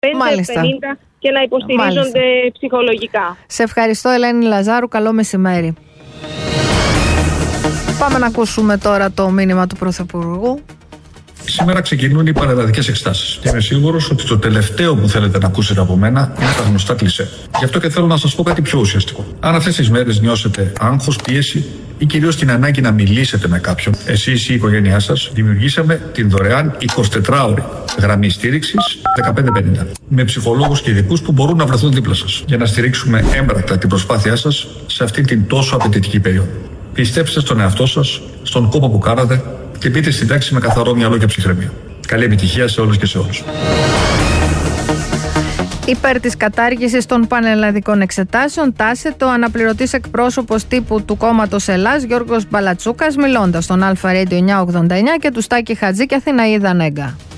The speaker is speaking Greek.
50 και να υποστηρίζονται ψυχολογικά. Σε ευχαριστώ, Ελένη Λαζάρου. Καλό μεσημέρι. Πάμε να ακούσουμε τώρα το μήνυμα του Πρωθυπουργού. Σήμερα ξεκινούν οι πανελλαδικές εξετάσεις. Και είμαι σίγουρος ότι το τελευταίο που θέλετε να ακούσετε από μένα είναι τα γνωστά κλισέ. Γι' αυτό και θέλω να σας πω κάτι πιο ουσιαστικό. Αν αυτές τις μέρες νιώσετε άγχος, πίεση ή κυρίως την ανάγκη να μιλήσετε με κάποιον, εσείς ή η οικογένειά σας, δημιουργήσαμε την δωρεάν 24ωρη γραμμή στήριξης 1550. Με ψυχολόγους και ειδικούς που μπορούν να βρεθούν δίπλα σας για να στηρίξουμε έμπρακτα την προσπάθειά σας σε αυτή την τόσο απαιτητική περίοδο. Πιστέψτε στον εαυτό σας, στον κόπο που κάνατε και μπείτε στην τάξη με καθαρό μυαλό και ψυχραιμία. Καλή επιτυχία σε όλους και σε όλους. Υπέρ της κατάργησης των πανελλαδικών εξετάσεων τάσεται ο αναπληρωτής εκπρόσωπος τύπου του κόμματος Ελλάς Γιώργος Μπαλατσούκας, μιλώντας στον Αλφα Radio 989 και του Στάκη Χατζή και Αθηναίδα Νέγκα.